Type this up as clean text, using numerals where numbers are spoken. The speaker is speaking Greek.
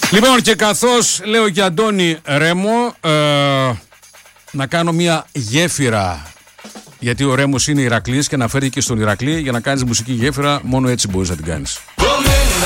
Λοιπόν, και καθώς λέω και Αντώνη Ρέμο, να κάνω μια γέφυρα. Γιατί ο Ρέμος είναι Ηρακλής και αναφέρει και στον Ηρακλή. Για να κάνεις μουσική γέφυρα, μόνο έτσι μπορείς να την κάνεις.